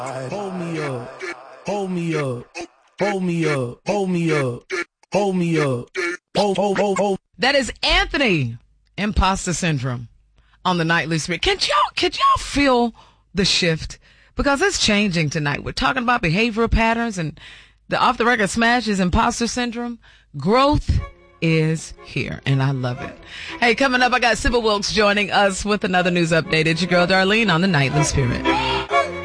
Hold me up. Hold me up. Hold me up. Hold me up. Hold me up. Hold. That is Anthony, Imposter Syndrome, on the Nightly Spirit. Could y'all feel the shift? Because it's changing tonight. We're talking about behavioral patterns, and the Off the Record smash is Imposter Syndrome. Growth is here, and I love it. Hey, coming up, I got Sybil Wilkes joining us with another news update. It's your girl Darlene on the Nightly Spirit.